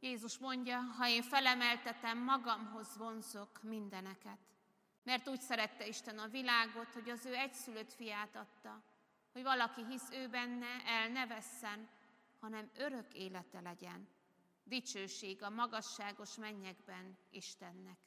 Jézus mondja, ha én felemeltetem, magamhoz vonzok mindeneket. Mert úgy szerette Isten a világot, hogy az ő egyszülött fiát adta, hogy valaki hisz ő benne, el ne vesszen, hanem örök élete legyen. Dicsőség a magasságos mennyekben Istennek.